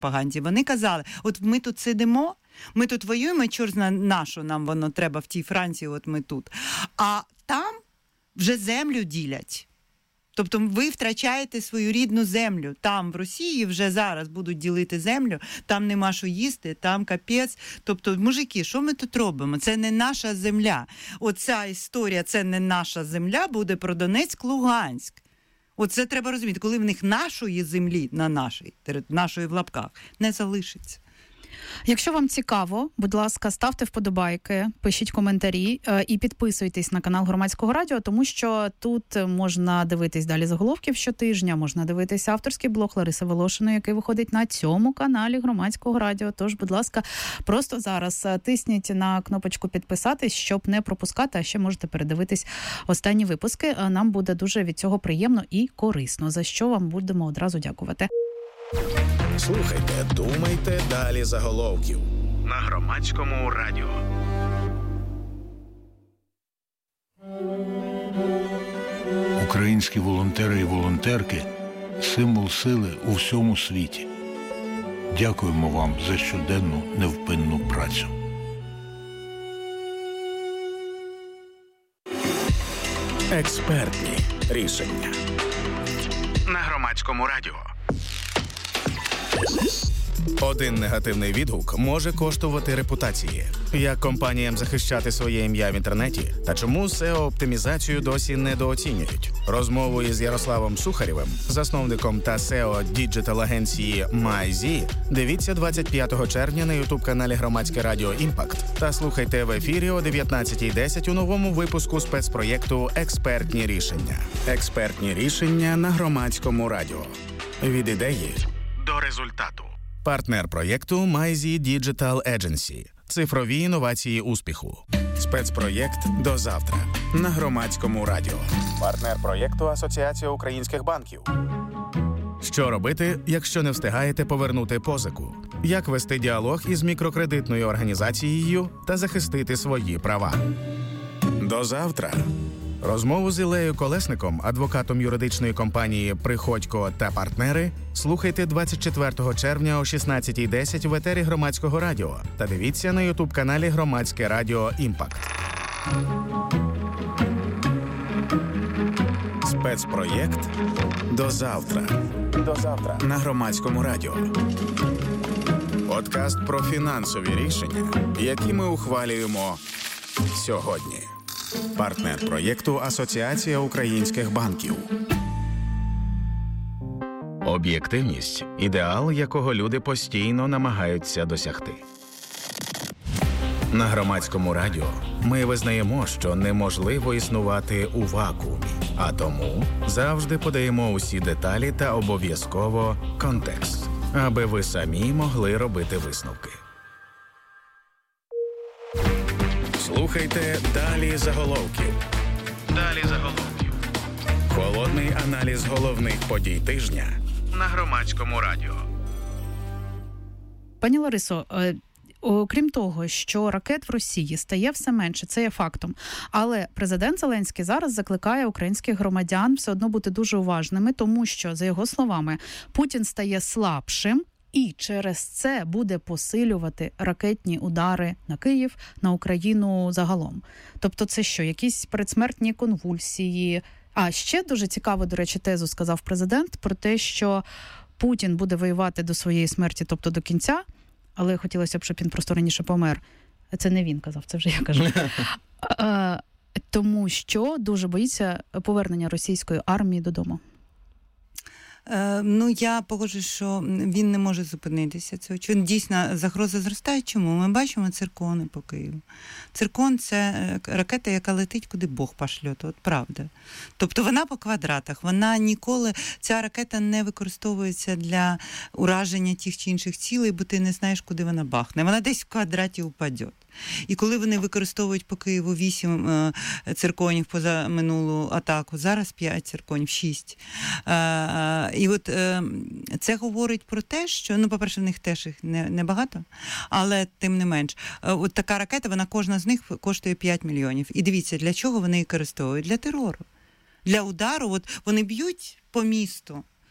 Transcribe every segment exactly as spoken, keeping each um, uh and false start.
пропаганді. Вони казали, от ми тут сидимо, ми тут воюємо, чорт зна на що нам воно треба в тій Франції, от ми тут. А там вже землю ділять. Тобто ви втрачаєте свою рідну землю. Там в Росії вже зараз будуть ділити землю, там нема що їсти, там капець. Тобто, мужики, що ми тут робимо? Це не наша земля. Оця історія, це не наша земля, буде про Донецьк-Луганськ. Оце треба розуміти, коли в них нашої землі, на нашій, нашої в лапках, не залишиться. Якщо вам цікаво, будь ласка, ставте вподобайки, пишіть коментарі е, і підписуйтесь на канал Громадського радіо, тому що тут можна дивитись далі заголовків щотижня, можна дивитися авторський блог Лариси Волошиної, який виходить на цьому каналі Громадського радіо. Тож, будь ласка, просто зараз тисніть на кнопочку підписатись, щоб не пропускати, а ще можете передивитись останні випуски. Нам буде дуже від цього приємно і корисно, за що вам будемо одразу дякувати. Слухайте, думайте, далі заголовків на Громадському радіо. Українські волонтери і волонтерки – символ сили у всьому світі. Дякуємо вам за щоденну невпинну працю. Експертні рішення на Громадському радіо. Один негативний відгук може коштувати репутації. Як компаніям захищати своє ім'я в інтернеті? Та чому сео-оптимізацію досі недооцінюють? Розмову із Ярославом Сухарєвим, засновником та сео діджитал-агенції MyZ, дивіться двадцять п'ятого червня на ютуб-каналі Громадське радіо «Імпакт» та слухайте в ефірі о дев'ятнадцятій десять у новому випуску спецпроєкту «Експертні рішення». Експертні рішення на Громадському радіо. Від ідеї до результату. Партнер проєкту MyZ Digital Agency. Цифрові інновації успіху. Спецпроєкт «До завтра» на Громадському радіо. Партнер проєкту Асоціація українських банків. Що робити, якщо не встигаєте повернути позику? Як вести діалог із мікрокредитною організацією та захистити свої права? До завтра. Розмову з Ілею Колесником, адвокатом юридичної компанії «Приходько та партнери», слухайте двадцять четвертого червня о шістнадцятій десять в етері Громадського радіо та дивіться на ютуб-каналі Громадське радіо «Імпакт». Спецпроєкт «До завтра». До завтра на Громадському радіо. Подкаст про фінансові рішення, які ми ухвалюємо сьогодні. Партнер проєкту Асоціація українських банків. Об'єктивність – ідеал, якого люди постійно намагаються досягти. На Громадському радіо ми визнаємо, що неможливо існувати у вакуумі, а тому завжди подаємо усі деталі та обов'язково контекст, аби ви самі могли робити висновки. Слухайте «Далі заголовків». Далі заголовків. Холодний аналіз головних подій тижня на Громадському радіо. Пані Ларисо, окрім того, що ракет в Росії стає все менше, це є фактом. Але президент Зеленський зараз закликає українських громадян все одно бути дуже уважними, тому що, за його словами, Путін стає слабшим, і через це буде посилювати ракетні удари на Київ, на Україну загалом. Тобто це що, якісь передсмертні конвульсії? А ще дуже цікаво, до речі, тезу сказав президент про те, що Путін буде воювати до своєї смерті, тобто до кінця, але хотілося б, щоб він просто раніше помер. Це не він казав, це вже я кажу. Тому що дуже боїться повернення російської армії додому. Е, ну, я погоджуюсь, що він не може зупинитися. Це очевидно. Дійсно, загроза зростає. Чому? Ми бачимо циркони по Києву. Циркон – це ракета, яка летить, куди Бог пошлє. От правда. Тобто вона по квадратах. Вона ніколи, ця ракета не використовується для ураження тих чи інших цілей, бо ти не знаєш, куди вона бахне. Вона десь в квадраті упаде. І коли вони використовують по Києву вісім е, цирконів поза минулу атаку, зараз п'ять цирконів, шість. Е, е, і от е, це говорить про те, що, ну, по-перше, в них теж їх не, не багато, але тим не менш. Е, от така ракета, вона кожна з них коштує п'ять мільйонів. І дивіться, для чого вони її використовують? Для терору. Для удару. От вони б'ють по місту.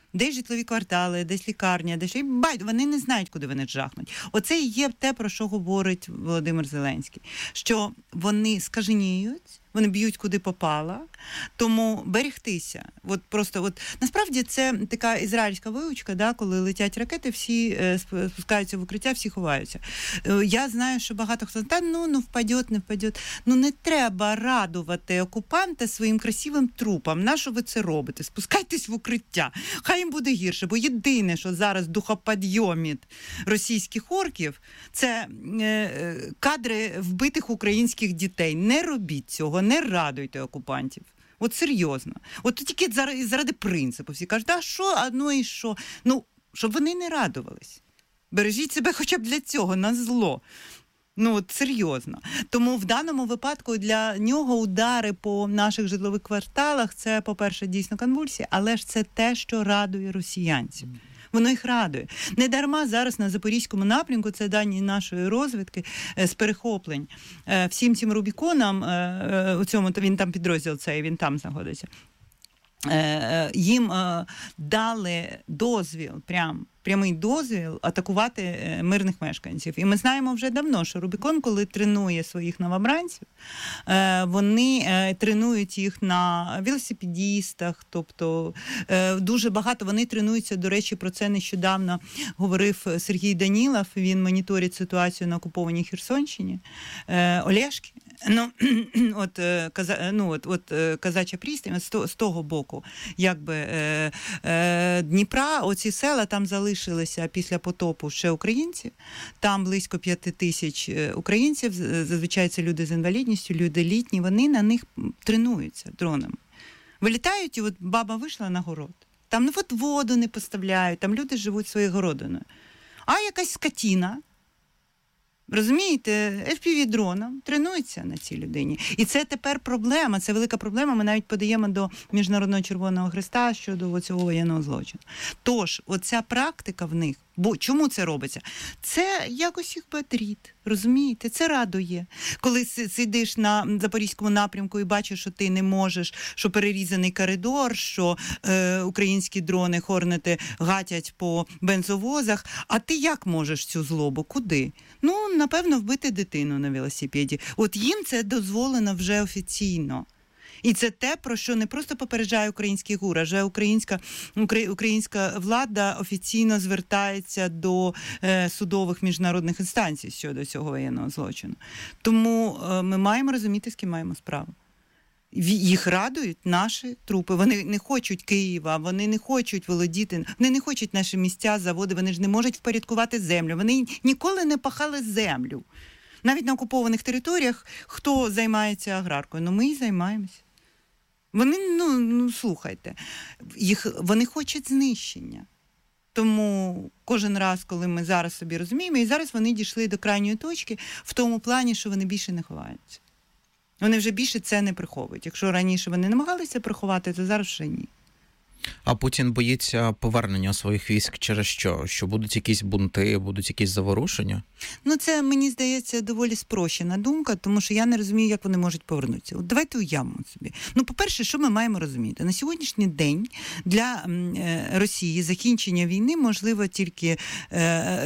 Десь житлові квартали, десь лікарня, десь байдуже, вони не знають, куди вони жахнуть. Оце і є те, про що говорить Володимир Зеленський, що вони скаженіють, вони б'ють куди попало, тому берегтися. От просто, от насправді це така ізраїльська вивчка, да, коли летять ракети, всі е, спускаються в укриття, всі ховаються. Е, я знаю, що багато хто та ну, ну впаде, не впаде. Ну не треба радувати окупанта своїм красивим трупом. Нащо ви це робите? Спускайтесь в укриття. Хай їм буде гірше, бо єдине, що зараз духопідйомить російських орків, це е, кадри вбитих українських дітей. Не робіть цього. Не радуйте окупантів. От серйозно. От тільки заради, заради принципу. Всі кажуть, а що, а ну і що? Ну, щоб вони не радувались. Бережіть себе хоча б для цього, на зло. Ну, от серйозно. Тому в даному випадку для нього удари по наших житлових кварталах, це, по-перше, дійсно конвульсії, але ж це те, що радує росіянців. Воно їх радує. Не дарма зараз на Запорізькому напрямку, це дані нашої розвідки, з перехоплень. Всім цим Рубіконам, у цьому, він там підрозділ цей, він там знаходиться, їм дали дозвіл, прям, прямий дозвіл атакувати мирних мешканців. І ми знаємо вже давно, що Рубікон, коли тренує своїх новобранців, вони тренують їх на велосипедістах, тобто дуже багато вони тренуються, до речі, про це нещодавно говорив Сергій Данілов, він моніторить ситуацію на окупованій Херсонщині, Олешки. Ну, от, каза, ну, от, от Казача Пристань, з, з того боку, якби, е, е, Дніпра, оці села, там залишилися після потопу ще українці, там близько п'яти тисяч українців, зазвичай це люди з інвалідністю, люди літні, вони на них тренуються дронами. Вилітають, і от баба вийшла на город, там ну, от воду не поставляють, там люди живуть своєю городиною. А якась скотіна, розумієте, еф пі ві-дроном тренується на цій людині. І це тепер проблема, це велика проблема. Ми навіть подаємо до Міжнародного Червоного Хреста щодо цього воєнного злочину. Тож, оця практика в них, бо чому це робиться? Це якось їх бодрить, розумієте? Це радує. Коли сидиш на Запорізькому напрямку і бачиш, що ти не можеш, що перерізаний коридор, що е, українські дрони, хорнети гатять по бензовозах, а ти як можеш цю злобу? Куди? Ну, напевно, вбити дитину на велосипеді. От їм це дозволено вже офіційно. І це те, про що не просто попереджає український ГУР, а вже українська, українська влада офіційно звертається до е, судових міжнародних інстанцій щодо цього воєнного злочину. Тому е, ми маємо розуміти, з ким маємо справу. Їх радують наші трупи. Вони не хочуть Києва, вони не хочуть володіти, вони не хочуть наші місця, заводи, вони ж не можуть впорядкувати землю. Вони ніколи не пахали землю. Навіть на окупованих територіях хто займається аграркою? Ну, ми і займаємося. Вони, ну, ну слухайте, їх, вони хочуть знищення. Тому кожен раз, коли ми зараз собі розуміємо, і зараз вони дійшли до крайньої точки в тому плані, що вони більше не ховаються. Вони вже більше це не приховують. Якщо раніше вони намагалися приховати, то зараз вже ні. А Путін боїться повернення своїх військ через що? Що будуть якісь бунти, будуть якісь заворушення? Ну, це, мені здається, доволі спрощена думка, тому що я не розумію, як вони можуть повернутися. От давайте уявимо собі. Ну, по-перше, що ми маємо розуміти? На сьогоднішній день для е, Росії закінчення війни можливо тільки, е,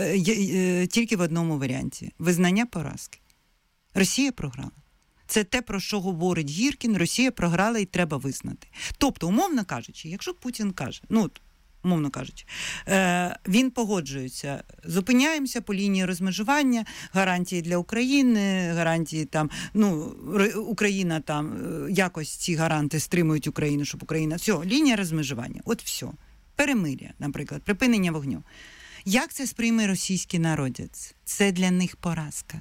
е, тільки в одному варіанті – визнання поразки. Росія програла. Це те, про що говорить Гіркін, Росія програла і треба визнати. Тобто, умовно кажучи, якщо Путін каже, ну, умовно кажучи, е, він погоджується, зупиняємося по лінії розмежування, гарантії для України, гарантії там, ну, Україна там, якось ці гаранти стримують Україну, щоб Україна, все, лінія розмежування, от все. Перемир'я, наприклад, припинення вогню. Як це сприйме російський народець? Це для них поразка.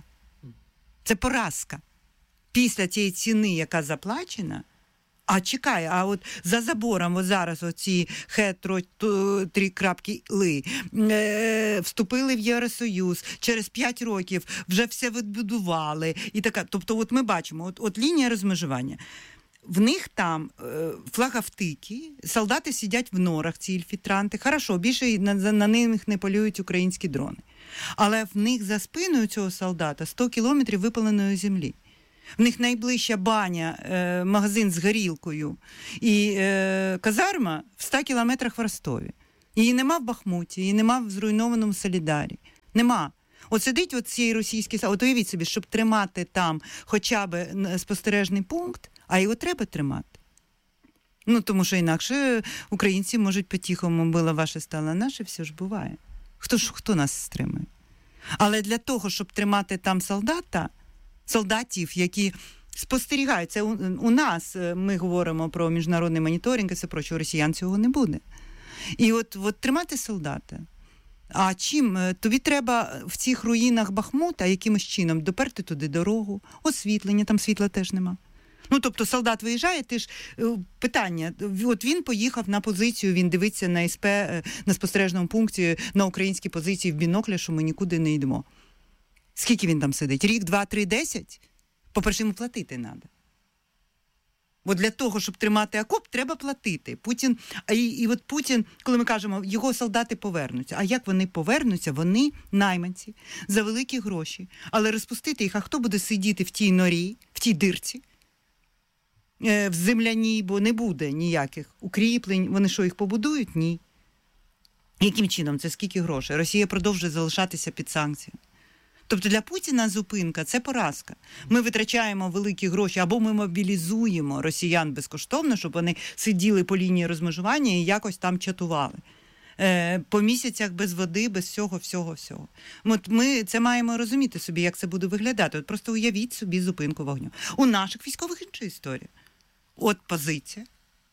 Це поразка. Після тієї ціни, яка заплачена, а чекай, а от за забором, от зараз оці хетро, три крапки ли, е, вступили в Євросоюз, через п'ять років вже все відбудували. І така, тобто от ми бачимо, от, от лінія розмежування. В них там е, флагавтики, солдати сидять в норах, ці інфільтранти. Хорошо, більше на, на них не полюють українські дрони. Але в них за спиною цього солдата сто кілометрів випаленої землі. В них найближча баня, е, магазин з горілкою і е, казарма в ста кілометрах в Ростові. Її нема в Бахмуті, її нема в зруйнованому Солідарі. Нема. От сидить от цієї російські... От уявіть собі, щоб тримати там хоча б спостережний пункт, а його треба тримати. Ну, тому що інакше українці можуть по-тихому «було ваше, стало наше», все ж буває. Хто ж, хто нас стримує? Але для того, щоб тримати там солдата, солдатів, які спостерігають, це у, у нас, ми говоримо про міжнародний моніторинг і все проче, у росіян цього не буде. І от, от тримати солдата. А чим? Тобі треба в цих руїнах Бахмута якимось чином доперти туди дорогу, освітлення, там світла теж нема. Ну, тобто солдат виїжджає, ти ж, питання, от він поїхав на позицію, він дивиться на ес пе, на спостережному пункті, на українській позиції в бінокля, що ми нікуди не йдемо. Скільки він там сидить? Рік, два, три, десять? По-перше, йому платити треба. Бо для того, щоб тримати окоп, треба платити. Путін, а і, і от Путін, коли ми кажемо, його солдати повернуться. А як вони повернуться? Вони найманці за великі гроші. Але розпустити їх, а хто буде сидіти в тій норі, в тій дирці, в земляній, бо не буде ніяких укріплень. Вони що, їх побудують? Ні. Яким чином? Це скільки грошей? Росія продовжує залишатися під санкціями. Тобто для Путіна зупинка – це поразка. Ми витрачаємо великі гроші, або ми мобілізуємо росіян безкоштовно, щоб вони сиділи по лінії розмежування і якось там чатували. Е, по місяцях без води, без всього, всього, всього. От ми це маємо розуміти собі, як це буде виглядати. От просто уявіть собі зупинку вогню. У наших військових інша історія. От позиція,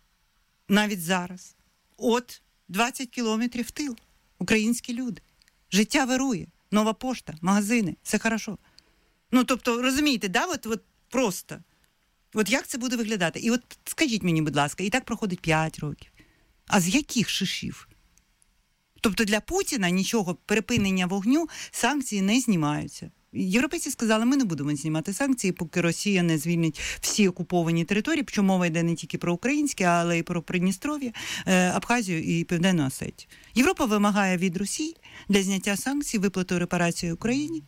навіть зараз. От двадцять кілометрів в тил. Українські люди. Життя вирує. Нова пошта, магазини, все хорошо. Ну, тобто, розумієте, да, от, от просто. От як це буде виглядати? І от скажіть мені, будь ласка, і так проходить п'ять років. А з яких шишів? Тобто для Путіна нічого, припинення вогню, санкції не знімаються. Європейці сказали, ми не будемо знімати санкції, поки Росія не звільнить всі окуповані території, причому мова йде не тільки про українське, але й про Придністров'я, Абхазію і Південну Осетію. Європа вимагає від Росії для зняття санкцій, виплату репарації Україні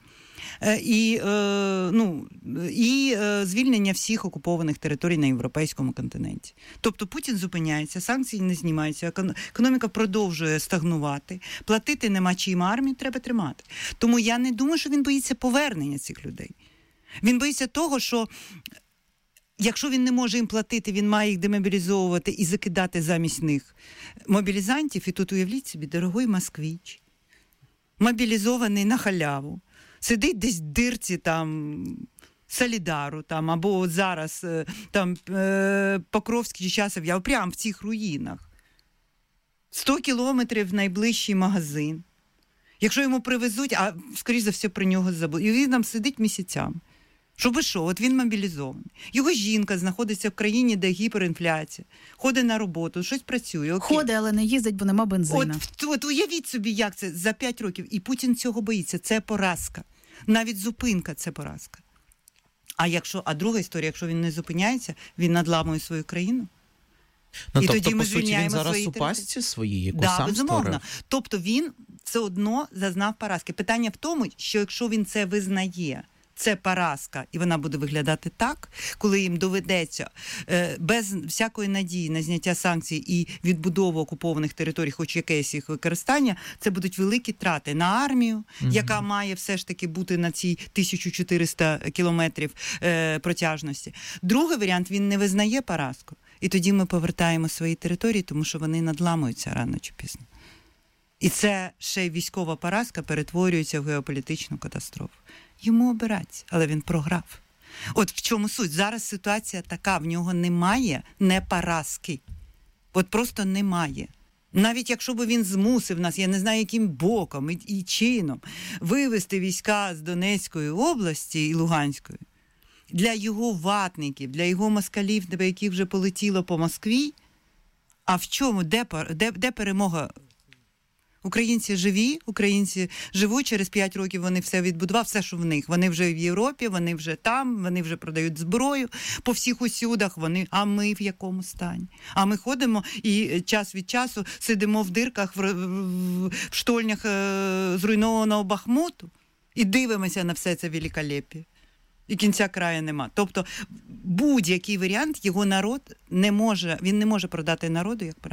і, ну, і звільнення всіх окупованих територій на європейському континенті. Тобто Путін зупиняється, санкції не знімаються, економіка продовжує стагнувати, платити нема чим, армію треба тримати. Тому я не думаю, що він боїться повернення цих людей. Він боїться того, що якщо він не може їм платити, він має їх демобілізовувати і закидати замість них мобілізантів. І тут уявіть собі, дорогой москвич, мобілізований на халяву, сидить десь в дирці там Солідару, там, або от зараз там Покровський чи Часов Яр, прямо в цих руїнах. сто кілометрів найближчий магазин. Якщо йому привезуть, а скоріш за все про нього забудуть. І він там сидить місяцями. Щоб що? От він мобілізований. Його жінка знаходиться в країні, де гіперінфляція. Ходить на роботу, щось працює. Окей. Ходить, але не їздить, бо нема бензина. От, от уявіть собі, як це за п'ять років. І Путін цього боїться. Це поразка. Навіть зупинка – це поразка. А, якщо, а друга історія, якщо він не зупиняється, він надламує свою країну. Ну, і тобто, тоді ми по суті, він зараз у пастці своїй, яку да, сам безумовно. створив? Тобто він все одно зазнав поразки. Питання в тому, що якщо він це визнає, це поразка, і вона буде виглядати так, коли їм доведеться е, без всякої надії на зняття санкцій і відбудову окупованих територій, хоч якесь їх використання, це будуть великі трати на армію, mm-hmm. яка має все ж таки бути на цій тисяча чотириста кілометрів е, протяжності. Другий варіант, він не визнає поразку. І тоді ми повертаємо свої території, тому що вони надламуються рано чи пізно. І це ще й військова поразка перетворюється в геополітичну катастрофу. Йому обиратися, але він програв. От в чому суть. Зараз ситуація така, в нього немає не поразки. От просто немає. Навіть якщо б він змусив нас, я не знаю, яким боком і, і чином, вивести війська з Донецької області і Луганської, для його ватників, для його москалів, яких вже полетіло по Москві, а в чому, де, де, де перемога? Українці живі, українці живуть, через п'ять років вони все відбудували, все, що в них. Вони вже в Європі, вони вже там, вони вже продають зброю по всіх усюдах, вони, а ми в якому стані? А ми ходимо і час від часу сидимо в дирках, в, в, в штольнях е, зруйнованого Бахмуту і дивимося на все це великолепіє. І кінця краю нема. Тобто будь-який варіант його народ не може, він не може продати народу як перемогу.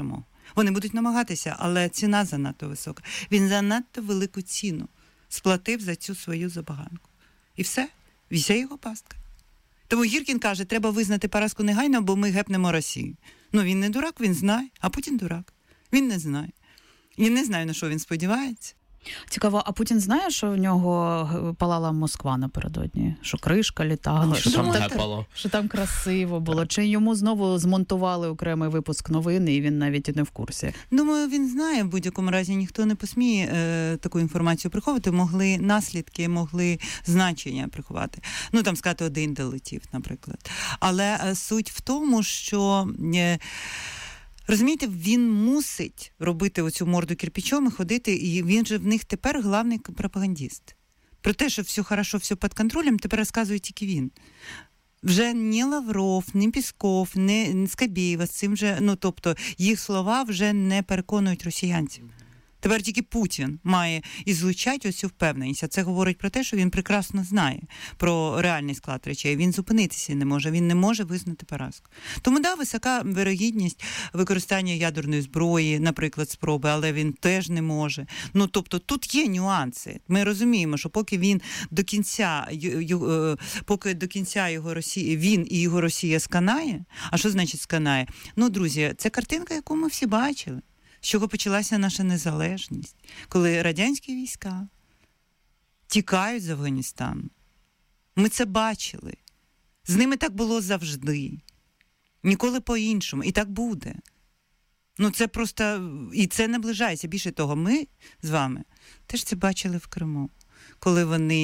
Вони будуть намагатися, але ціна занадто висока. Він занадто велику ціну сплатив за цю свою забаганку. І все. Вся його пастка. Тому Гіркін каже, треба визнати поразку негайно, бо ми гепнемо Росію. Ну, він не дурак, він знає, а Путін дурак. Він не знає. Він не знає, на що він сподівається. Цікаво, а Путін знає, що в нього палала Москва напередодні? Що кришка літала? Що там що, гепало? Що там красиво було? Чи йому знову змонтували окремий випуск новин, і він навіть і не в курсі? Думаю, він знає, в будь-якому разі ніхто не посміє е, таку інформацію приховувати. Могли наслідки, могли значення приховати. Ну, там сказати, один долетів, наприклад. Але е, суть в тому, що... Е, Розумієте, він мусить робити оцю морду кирпичом і ходити, і він же в них тепер главний пропагандист. Про те, що все хорошо, все під контролем, тепер розказує тільки він. Вже ні Лавров, ні Пісков, ні Скабєєва з цим же, ну, тобто, їх слова вже не переконують росіянців. Тепер тільки Путін має ізлучати оцю впевненість. А це говорить про те, що він прекрасно знає про реальний склад речей. Він зупинитися не може, він не може визнати поразку. Тому, да, висока вирогідність використання ядерної зброї, наприклад, спроби, але він теж не може. Ну, тобто, тут є нюанси. Ми розуміємо, що поки він до кінця, поки до кінця його Росії, він і його Росія сканає, а що значить сканає? Ну, друзі, це картинка, яку ми всі бачили. З чого почалася наша незалежність, коли радянські війська тікають з Афганістану. Ми це бачили. З ними так було завжди. Ніколи по-іншому. І так буде. Ну це просто... І це наближається. Більше того, ми з вами теж це бачили в Криму. Коли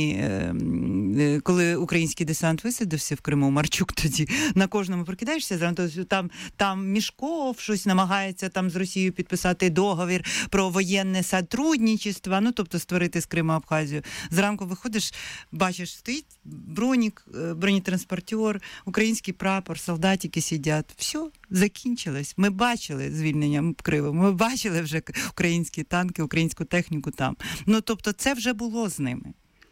вони, коли український десант висадився в Криму, Марчук тоді, на кожному прокидаєшся, зранку, там, там Мішков щось намагається там з Росією підписати договір про воєнне сотрудничество, ну, тобто створити з Криму Абхазію. Зранку виходиш, бачиш, стоїть бронік, бронетранспортер, український прапор, солдатики сидять. Все, закінчилось. Ми бачили звільнення Криму, ми бачили вже українські танки, українську техніку там. Ну, тобто це вже було з ними.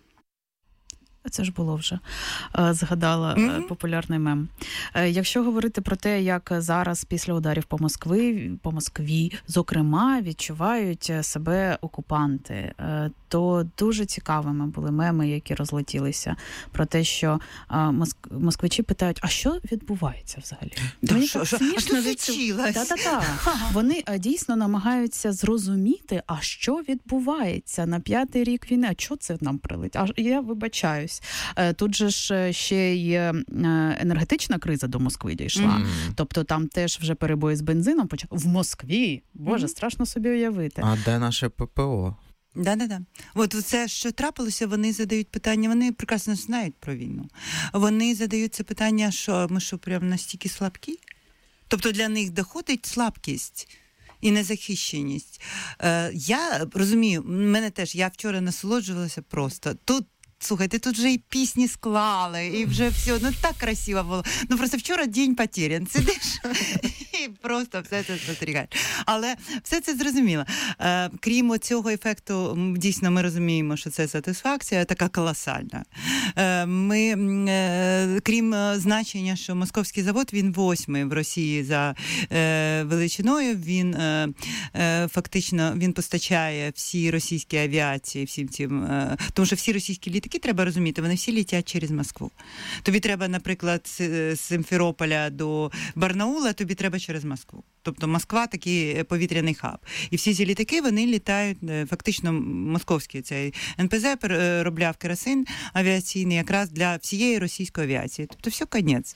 Це ж було вже. Згадала mm-hmm. популярний мем. Якщо говорити про те, як зараз після ударів по Москві, по Москві, зокрема, відчувають себе окупанти, то дуже цікавими були меми, які розлетілися про те, що москвичі питають, а що відбувається взагалі? Да, Мені що, так смішно відчувалося. Та-та-та. Вони дійсно намагаються зрозуміти, а що відбувається на п'ятий рік війни, а що це нам прилить? А я вибачаюсь. Тут же ж ще й енергетична криза до Москви дійшла. Mm. Тобто там теж вже перебої з бензином почали. В Москві? Боже, mm. страшно собі уявити. А де наше ППО? Да-да-да. От це, що трапилося, вони задають питання, вони прекрасно знають про війну. Вони задають це питання, що ми що, прям настільки слабкі? Тобто для них доходить слабкість і незахищеність. Е, я розумію, мене теж, я вчора насолоджувалася просто. Тут слухайте, тут вже і пісні склали, і вже все, ну так красиво було. Ну просто вчора день потерян. Сидиш і просто все це спостерігаєш. Але все це зрозуміло. Е, крім цього ефекту, дійсно ми розуміємо, що це сатисфакція така колосальна. Е, ми, е, крім значення, що московський завод, він восьмий в Росії за е, величиною, він е, е, фактично, він постачає всі російські авіації, всім цим, е, тому що всі російські літаки, треба розуміти, вони всі літять через Москву. Тобі треба, наприклад, з Симферополя до Барнаула, тобі треба через Москву. Тобто Москва такий повітряний хаб. І всі ці літаки, вони літають, фактично, московський цей ен пе зет робляв керосин авіаційний якраз для всієї російської авіації. Тобто все, конець.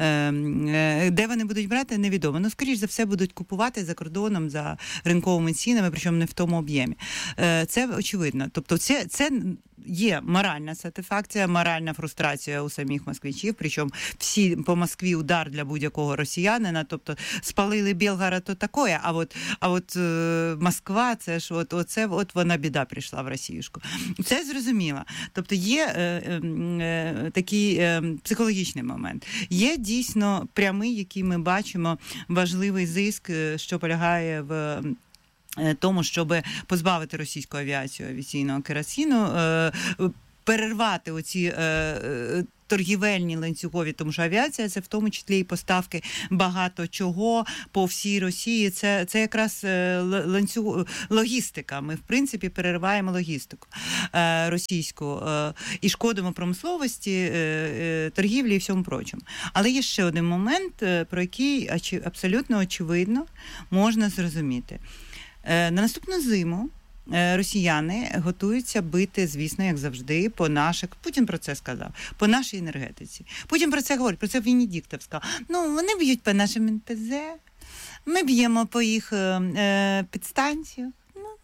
Де вони будуть брати, невідомо. Ну, скоріш за все, будуть купувати за кордоном, за ринковими цінами, причому не в тому об'ємі. Це очевидно. Тобто це, це є моральна сатисфакція, моральна фрустрація у самих москвичів, причому всі по Москві удар для будь-якого росіянина, тобто спалили Білгород, то таке, а от, а от е, Москва, це ж от, оце, от вона біда прийшла в Росіюшку. Це зрозуміло. Тобто є е, е, такий е, психологічний момент. Є дійсно прямий, який ми бачимо, важливий зиск, що полягає в тому, щоб позбавити російську авіацію авіаційного керосину, перервати оці торгівельні ланцюгові, тому що авіація – це в тому числі і поставки багато чого по всій Росії. Це, це якраз ланцюг, логістика. Ми, в принципі, перериваємо логістику е, російську е, і шкодимо промисловості, е, е, торгівлі і всьому прочому. Але є ще один момент, е, про який очі, абсолютно очевидно можна зрозуміти. Е, на наступну зиму росіяни готуються бити, звісно, як завжди, по наших... Путін про це сказав. По нашій енергетиці. Путін про це говорить. Про це Венедіктов сказав. Ну, вони б'ють по нашим ен пе зет, ми б'ємо по їх е, підстанціях.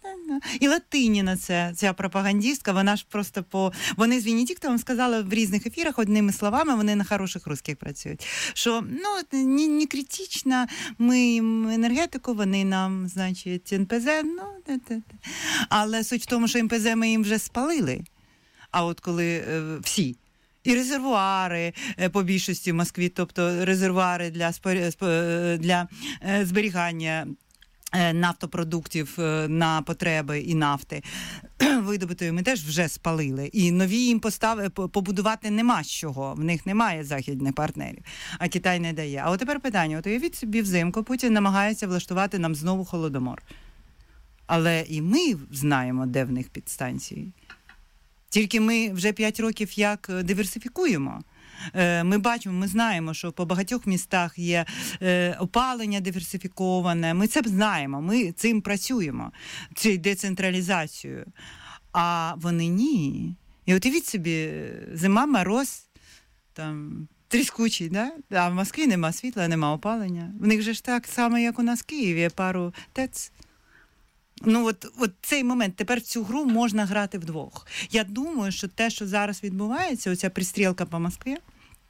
І Латиніна, це, ця пропагандистка, вона ж просто по... Вони з Венедіктовим сказали в різних ефірах одними словами, вони на хороших русських працюють, що, ну, не, не критично, ми їм енергетику, вони нам, значить, ен пе зет, ну, те-те-те. Але суть в тому, що ен пе зет ми їм вже спалили, а от коли е, всі, і резервуари по більшості в Москві, тобто резервуари для, для е, зберігання нафтопродуктів на потреби і нафти видобутої ми теж вже спалили. І нові їм постави, побудувати нема з чого. В них немає західних партнерів, а Китай не дає. А от тепер питання. От уявіть собі, взимку Путін намагається влаштувати нам знову Холодомор. Але і ми знаємо, де в них підстанції. Тільки ми вже п'ять років як диверсифікуємо. Ми бачимо, ми знаємо, що по багатьох містах є опалення диверсифіковане. Ми це знаємо, ми цим працюємо, цією децентралізацією. А вони ні. І от уявіть собі, зима, мороз, там, тріскучий, да? А в Москві нема світла, нема опалення. В них же ж так само, як у нас в Києві, пару ТЕЦ. Ну, от, от цей момент, тепер в цю гру можна грати вдвох. Я думаю, що те, що зараз відбувається, оця пристрілка по Москві,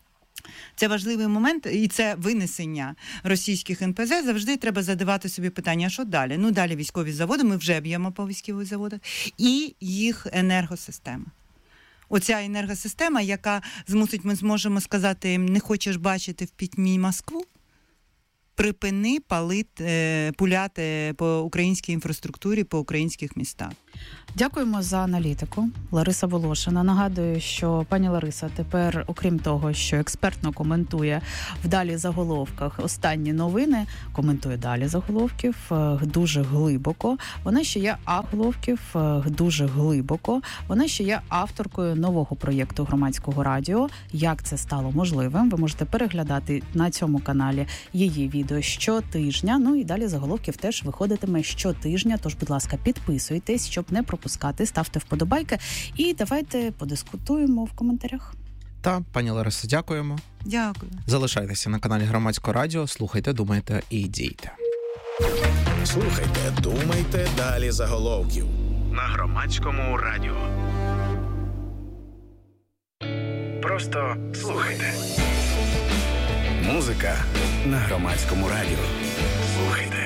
це важливий момент, і це винесення російських ен пе зет, завжди треба задавати собі питання, а що далі? Ну, далі військові заводи, ми вже б'ємо по військових заводах, і їх енергосистема. Оця енергосистема, яка змусить, ми зможемо сказати їм, не хочеш бачити в пітьмі Москву? Припини палити, пуляти по українській інфраструктурі, по українських містах. Дякуємо за аналітику. Лариса Волошина. Нагадую, що пані Лариса тепер, окрім того, що експертно коментує в далі заголовках останні новини, коментує далі заголовків дуже глибоко. Вона ще є заголовків дуже глибоко. Вона ще є авторкою нового проєкту Громадського радіо. Як це стало можливим? Ви можете переглядати на цьому каналі її відео щотижня. Ну і далі заголовків теж виходитиме щотижня. Тож, будь ласка, підписуйтесь, щоб не пропускати, ставте вподобайки і давайте подискутуємо в коментарях. Та, пані Лариса, дякуємо. Дякую. Залишайтеся на каналі Громадського радіо, слухайте, думайте і дійте. Слухайте, думайте, далі заголовків на Громадському радіо. Просто слухайте. Музика на Громадському радіо. Слухайте.